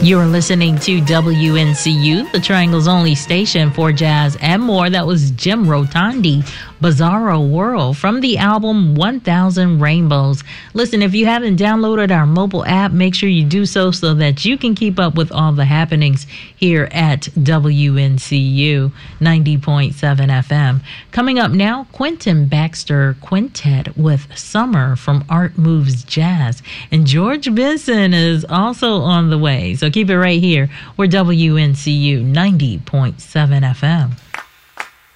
You're listening to WNCU, the Triangle's only station for jazz and more. That was Jim Rotondi, Bizarro World, from the album 1000 Rainbows. Listen, if you haven't downloaded our mobile app, make sure you do so that you can keep up with all the happenings here at WNCU 90.7 FM. Coming up now, Quentin Baxter Quintet with Summer from Art Moves Jazz. And George Benson is also on the way. So keep it right here. We're WNCU 90.7 FM.